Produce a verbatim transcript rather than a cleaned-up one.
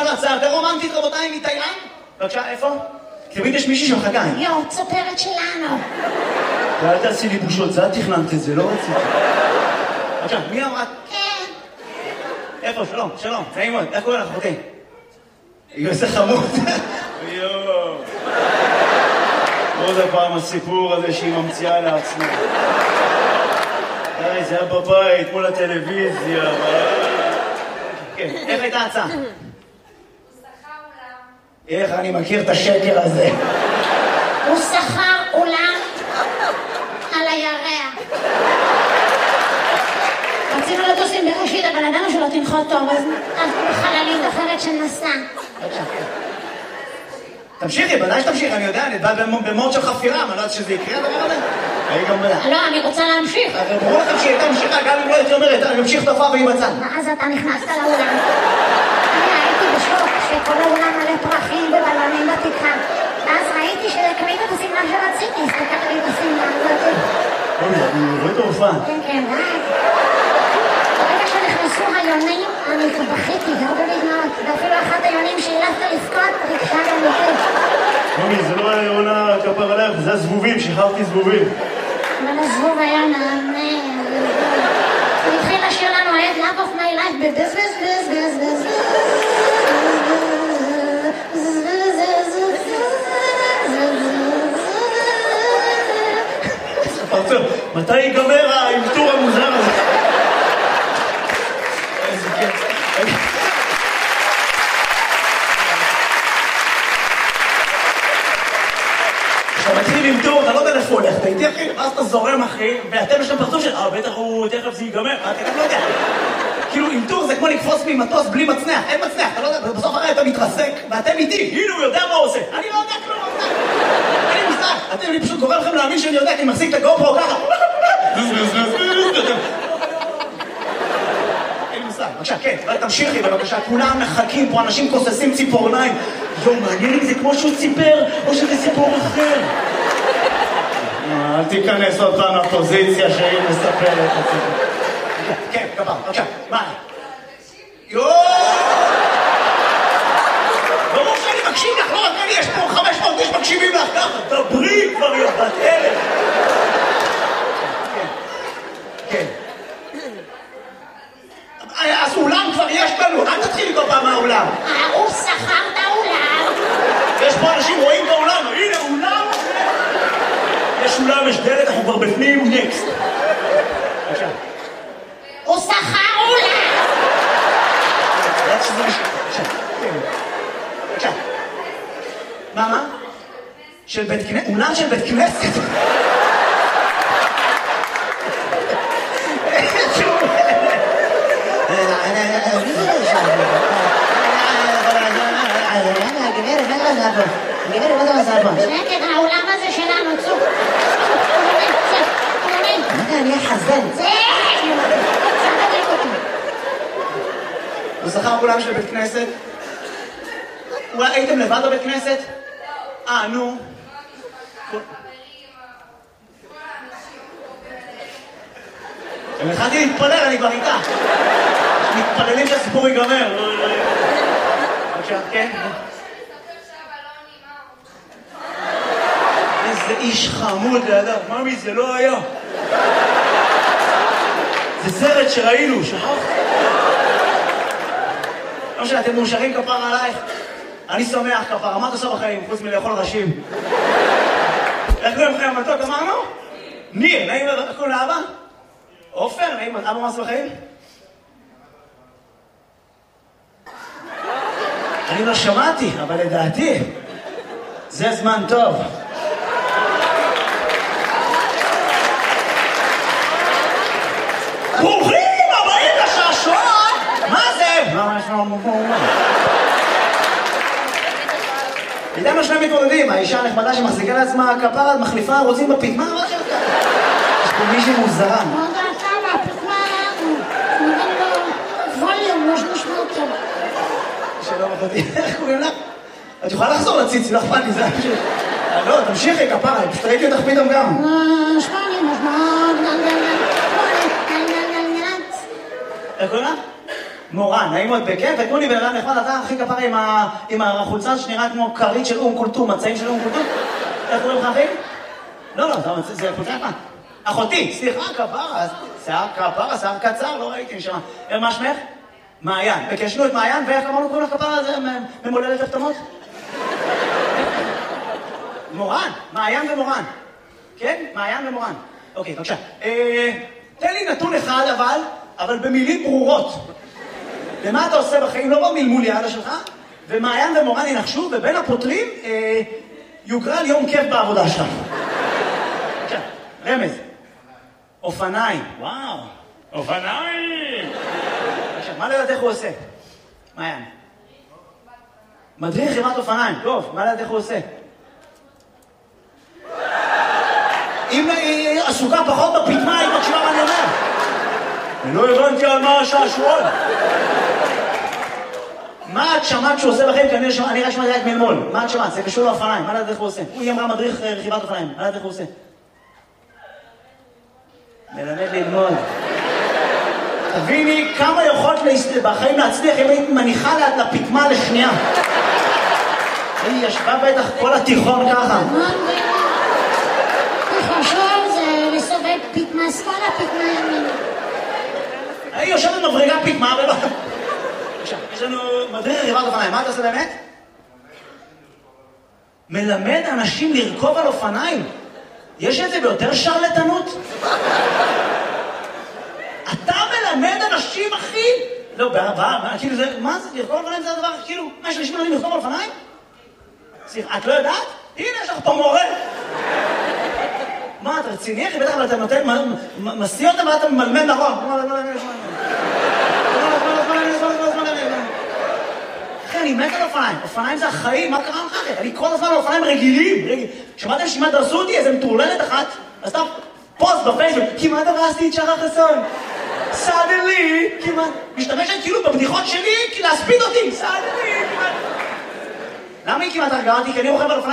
על הצעה יותר רומנטית, רבותיי, מתאילנד? בבקשה, איפה? תמיד יש מישהי שמחכה. יו, צופרת שלנו. ואל תעשי לי בושות, זה את תכננת את זה, לא רציתי. בבקשה, מי אמרה? כן. איפה? שלום, שלום, נעים מאוד, איך קוראים לך, אחותי? יו, איזה חמוד. יואו. עוד הפעם הסיפור הזה שהיא ממציאה לעצמה. די, זה היה בבית, מול הטלוויזיה. כן, איך הייתה ההצעה? הוא שכר אולם. איך אני מכיר את השקר הזה? הוא שכר אולם על הירח. רצינו לטוס עם בראשית, אבל ידענו שלא תנחות טוב, אז חללית אחרת שנסע. תמשיכי, בוודאי שתמשיך, אני יודע, אני בא במוד של חפירה, אני לא יודעת שזה יקרה הדבר הזה. אני גם בלע. לא, אני רוצה להמשיך. אבל ברור לכם שהיא הייתה ממשיכה, גם אם לא הייתי אומרת, אני ממשיך את ההופעה והיא בצד. ואז אתה נכנסת לאולם. אני הייתי בשוק שכל האולם מלא פרחים ובלונים בתקרה. ואז ראיתי שקנית את השמלה שרציתי, הסתכלת לי את השמלה הזאת. אוי, אני רואה את ההופעה. כן, כן, ואז. ברגע שנכנסו היונים, אני בכיתי, הרבה בדמעות. ואפילו אחת היונים שהילפת לבכות, ריגשה גם אותי. מומי, זה לא היה יונה כפר עליך, זה הזבובים, שחררתי זבובים. אבל הזבוב היה נענה. הוא התחיל לשיר לנו את Love of my life בבז בז בז בז בז פרצוף, מתי ייגמר האלתור המוזר הזה? איזה כיף. כשאתה מתחיל עם טור, אתה לא יודע איפה הולך, אתה איתי אחי, ואז אתה זורם אחי, ואתם יש להם פרצוף של, אה, בטח הוא, תכף זה ייגמר, אתה גם לא יודע. כאילו, עם טור זה כמו לקפוץ ממטוס בלי מצנח, אין מצנח, אתה לא יודע, בסוף הרי אתה מתרסק, ואתם איתי, הנה הוא יודע מה הוא עושה. אני לא יודע כלום, אני מושג, אתם, אני פשוט גורם לכם להאמין שאני יודע, אני מחזיק את הגופרו ככה. אין מושג, בבקשה, כן, תמשיכי בבקשה, כולם מחכים פה, אנשים כוססים ציפורניים. יו, מעניין אם זה כמו שהוא ציפר, או שזה סיפור אחר. אל תיכנס עוד פעם לפוזיציה שהיא מספרת את הסיפור. כן, כפר, בבקשה, מה? יואו! ברור שאני מקשיב לך, לא רק אני, יש פה חמש מאות איש מקשיבים לך ככה, דברי כבר יובת אלף. כן, כן. אז אולם כבר יש לנו, אל תתחילי כל פעם מהאולם. הוא שכר את האולם. יש פה אנשים רואים באולם, הנה אולם. יש אולם, יש דלת, אנחנו כבר בפנים, נקסט. בבקשה. הוא שכר אולם. בבקשה. מה, מה? של בית כנסת? אולם של בית כנסת? שקט, האולם הזה שלנו, צוק. אני אחזן. הוא שכר אולם של בית כנסת? אולי הייתם לבד בבית כנסת? אה, נו. אני התחלתי להתפלל, אני כבר איתה. מתפללים שהסיפור ייגמר. בבקשה, כן? איזה איש חמוד לידיו, ממי, זה לא היה. זה סרט שראינו, שכחת? לא משנה, אתם מאושרים כפר עלייך? אני שמח כפר, מה אתה עושה בחיים, חוץ מלאכול ראשים? איך קוראים לכם המתוק, אמרנו? ניר, נעים, איך קוראים לאבא? עופר, נעים, אבא מה עושה בחיים? אני לא שמעתי, אבל לדעתי, זה זמן טוב. ברוכים הבאים לשעשועון! מה זה? מה יש לנו פה? איתם יש להם מתמודדים, האישה הנחמדה שמחזיקה לעצמה כפרה, מחליפה רוצים בפיטמה, מה זה יותר? יש פה מישהי מוזרה. מה דעתה מהפיטמה? נותן לו ווליום, יש משמעות טוב. שלום אחותי, איך קוראים לך? את יכולה לחזור לציצי, לא אכפת לי, זה היה פשוט. לא, תמשיכי כפרה, פשוט ראיתי אותך פתאום גם. שמעני משמעות, איך קוראים לך? מורן, נעים מאוד בכיף, ותנו לי בן אדם נחמד, אתה הכי כפרה עם, ה... עם החולצה שנראית כמו כרית של אום כולתום, מצעים של אום כולתום. איך קוראים לך אחי? לא, לא, זה חולצה נחמד. אחותי, סליחה, כפרה, שיער כפרה, שיער קצר, לא ראיתי משמה. מה שמך? מעיין. בקשנו את מעיין, ואיך אמרנו קוראים לך כפרה, זה ממולדת הפתמות? מורן, מעיין ומורן. כן? מעיין ומורן. אוקיי, בבקשה. תן לי נתון אחד אבל, אבל במילים ברורות. ומה אתה עושה בחיים? לא במלמול יעלה שלך, ומעיין ומורן ינחשו, ובין הפותרים יוגרל יום כיף בעבודה שלך. בבקשה, רמז. אופניים. וואו. אופניים! בבקשה, מה לדעתך הוא עושה? מעיין. מדריך חברת אופניים. טוב, מה לדעתך הוא עושה? אם היא עסוקה פחות בפתמה, היא מקשיבה מה אני אומר. אני לא הבנתי על מה השעשועון. מה את שמעת שהוא עושה בכם? כי אני רק שמעתי רק מלמול. מה את שמעת? זה קשור לאופניים. מה לדעתך הוא עושה? הוא אמרה מדריך רכיבת אופניים. מה לדעתך הוא עושה? מלמד ללמוד. תביני כמה יכולת בחיים להצליח אם היית מניחה לפתמה לשנייה. היא ישבה בטח כל התיכון ככה. חשוב זה לסובב פתמה שמאלה, פתמה ימינה. היא יושבת מבריגה פתמה ולא... יש לנו מדריך רכיבת אופניים. מה אתה עושה באמת? מלמד אנשים לרכוב על אופניים. יש את זה ביותר שרלטנות? אתה מלמד אנשים, אחי? לא, כאילו זה... מה זה? לרכוב על אופניים זה הדבר, כאילו... מה, יש אנשים מלמדים לרכוב על אופניים? סליחה, את לא יודעת? הנה, יש לך פה מורה. מה, אתה רציני, אחי? בטח, אבל אתה נותן... מסיא אותם ואתה ממלמד נכון. אחי, אני מת על אופניים. אופניים זה החיים, מה קרה לך? אני כל הזמן על אופניים רגילים. שמעתם שכמעט דרסו אותי איזה מטורללת אחת? אז אתה פוסט בפייסבוק, כמעט דרסתי את שחר חסון. סאדלי, כמעט... משתמשת כאילו בבדיחות שלי, כי להספיד אותי. סאדלי, כמעט... למה היא כמעט הרגעה אותי? כי אני רוכב על אופניים